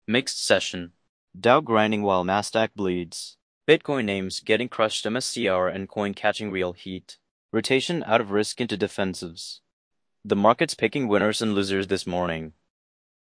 Mixed session. Dow grinding while Nasdaq bleeds. Bitcoin names getting crushed MSCR and coin catching real heat. Rotation out of risk into defensives. The market's picking winners and losers this morning.